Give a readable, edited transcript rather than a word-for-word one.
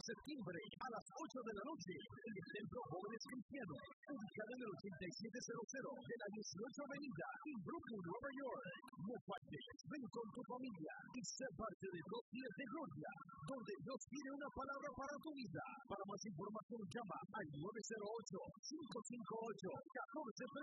septiembre a las 8 de la noche en el Centro Jóvenes Cristianos, ubicado en el 8700 de la 18 Avenida en Brooklyn, Nueva York. No faltes, ven con tu familia y sé parte de 2 días de gloria, donde Dios tiene una palabra para tu vida. Para más información llama al 908-558-14